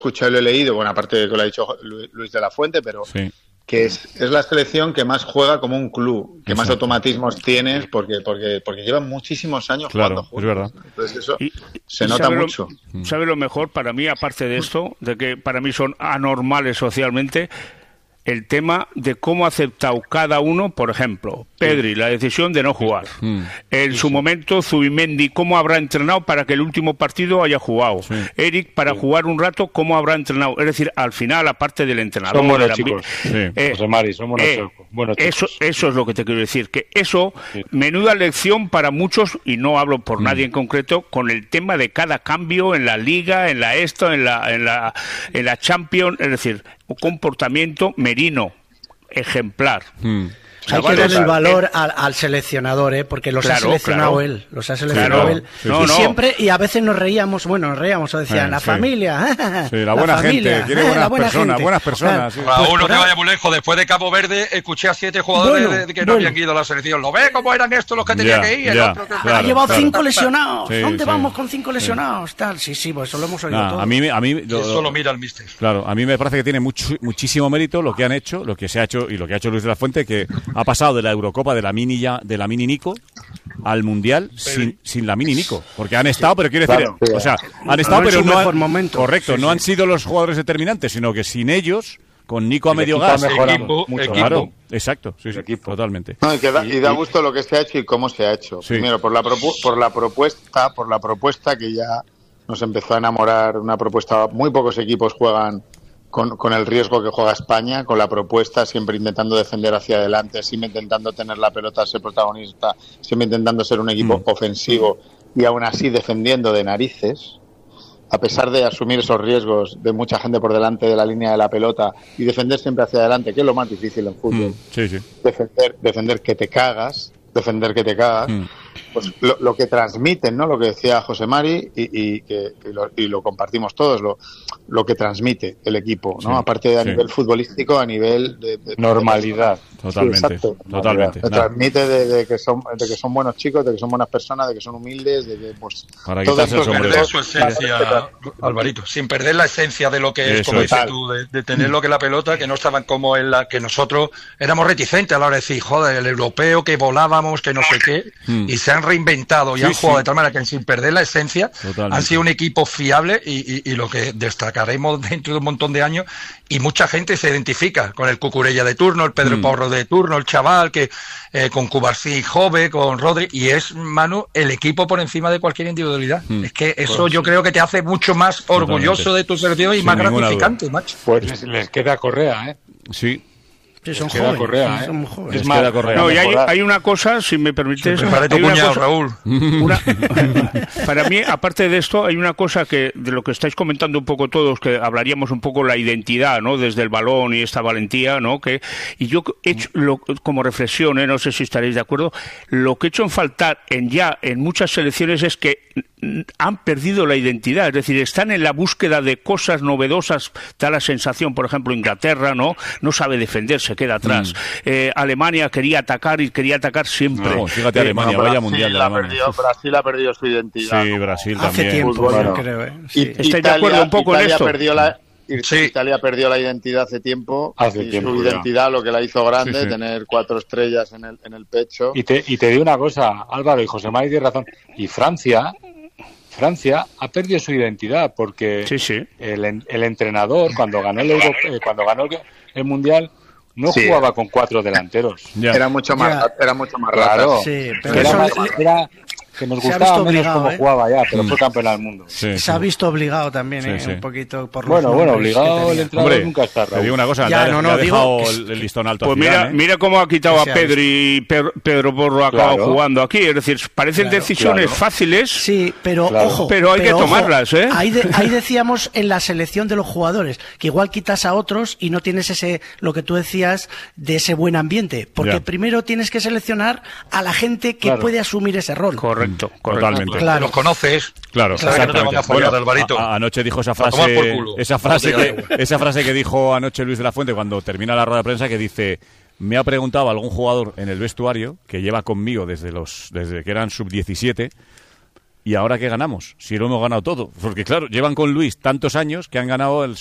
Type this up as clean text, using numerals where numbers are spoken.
escuchado y lo he leído, bueno, aparte de que lo ha dicho Luis de la Fuente, pero que es la selección que más juega como un club, que más automatismos tienes, porque llevan muchísimos años jugando juntos. Es verdad. Entonces eso se nota mucho. ¿Sabe lo mejor para mí, aparte de esto, de que para mí son anormales socialmente? El tema de cómo ha aceptado cada uno, por ejemplo, Pedri, la decisión de no jugar. En su momento, Zubimendi, cómo habrá entrenado para que el último partido haya jugado. Eric, para jugar un rato, cómo habrá entrenado. Es decir, al final, aparte del entrenador... Son buenos chicos. José Mari, son buenos chicos. Eso es lo que te quiero decir, que eso, menuda lección para muchos, y no hablo por nadie en concreto, con el tema de cada cambio en la Liga, en la Champions, es decir, un comportamiento merino, ejemplar. Hay que darle el valor al seleccionador, porque los ha seleccionado él. Los ha seleccionado él. Siempre, y a veces nos reíamos, o decían, la familia. La buena gente, quiere buenas personas. Raúl, no te vaya muy lejos. Después de Cabo Verde, escuché a 7 jugadores que no habían ido a la selección. ¿Lo ves cómo eran estos los que tenían que ir? Ha llevado 5 lesionados. ¿Dónde vamos con 5 lesionados? Tal. Sí, pues eso lo hemos oído todo. A mí eso lo mira el míster. Claro, a mí me parece que tiene muchísimo mérito lo que han hecho, lo que se ha hecho y lo que ha hecho Luis de la Fuente, que ha pasado de la Eurocopa de la mini Nico al Mundial sin la mini Nico, porque han estado, pero quiero decir, han estado, pero no han, correcto, no han sido los jugadores determinantes, sino que sin ellos, con Nico a medio gas, mucho. Claro, exacto, totalmente. No, y da gusto lo que se ha hecho y cómo se ha hecho. Primero por la propuesta que ya nos empezó a enamorar, una propuesta, muy pocos equipos juegan con el riesgo que juega España, con la propuesta, siempre intentando defender hacia adelante, siempre intentando tener la pelota, ser protagonista, siempre intentando ser un equipo ofensivo y aún así defendiendo de narices, a pesar de asumir esos riesgos de mucha gente por delante de la línea de la pelota y defender siempre hacia adelante, que es lo más difícil en fútbol. Defender que te cagas, pues lo que transmiten, ¿no? Lo que decía José Mari y lo compartimos todos, lo que transmite el equipo, ¿no? Aparte de a nivel futbolístico, a nivel de normalidad. Totalmente. Transmite de que son buenos chicos, de que son buenas personas, de que son humildes, de que pues para quitarse el sombrero. Perder su esencia, Alvarito, sin perder la esencia de lo que es, como dices tú, de tener lo que es la pelota, que no estaban como en la que nosotros éramos reticentes a la hora de decir, joder, el europeo, que volábamos, que no sé qué, y se han reinventado y han jugado de tal manera que sin perder la esencia han sido un equipo fiable y lo que destacaremos dentro de un montón de años, y mucha gente se identifica con el Cucurella de turno, el Pedro Porro de turno, el chaval que con Cubarsí Jove, con Rodri, y es, Manu, el equipo por encima de cualquier individualidad. Es que eso yo creo que te hace mucho más orgulloso de tu selección y más gratificante, macho. Pues les queda Correa, Sí. Sí, son jóvenes. Correa, son jóvenes. Es más, Correa. No, y hay una cosa, si me permites. Prepárate, cuñado, Raúl. Para mí, aparte de esto, hay una cosa que de lo que estáis comentando un poco todos, que hablaríamos un poco la identidad, ¿no? Desde el balón y esta valentía, ¿no? Y yo he hecho como reflexión, no sé si estaréis de acuerdo, lo que he hecho en faltar en muchas selecciones es que han perdido la identidad, es decir, están en la búsqueda de cosas novedosas, da la sensación, por ejemplo, Inglaterra, no sabe defenderse, queda atrás. Alemania quería atacar siempre. No, fíjate, Alemania, vaya mundial de Alemania. Brasil ha perdido su identidad. Sí, Brasil hace también. Tiempo, yo creo. ¿Estáis de acuerdo un poco en esto? Italia perdió la identidad hace tiempo. Su identidad, lo que la hizo grande, tener 4 estrellas en el pecho. Y te digo una cosa, Álvaro, y José Mari tiene razón. Y Francia ha perdido su identidad porque el entrenador, cuando ganó el Mundial, no jugaba con 4 delanteros. Era mucho más claro. Sí, pero era que nos gustaba menos cómo jugaba ya, pero fue campeón del mundo. Se ha visto obligado también, un poquito por los obligado el entrenador nunca está. Te digo una cosa, le ha dejado el listón alto. Pues mira cómo ha quitado a Pedri, Pedro Porro ha acabado jugando aquí, es decir, parecen decisiones fáciles. Sí, pero ojo, pero hay que tomarlas, Ahí decíamos en la selección de los jugadores que igual quitas a otros y no tienes lo que tú decías de ese buen ambiente, porque primero tienes que seleccionar a la gente que puede asumir ese rol. Correcto. Totalmente. Claro. Los conoces. Claro, sabes que no te van a follar, Alvarito. Anoche dijo esa frase que dijo anoche Luis de la Fuente cuando termina la rueda de prensa, que dice: me ha preguntado algún jugador en el vestuario que lleva conmigo desde que eran sub-17, ¿Y ahora qué ganamos? Si lo hemos ganado todo. Porque claro, llevan con Luis tantos años que han ganado el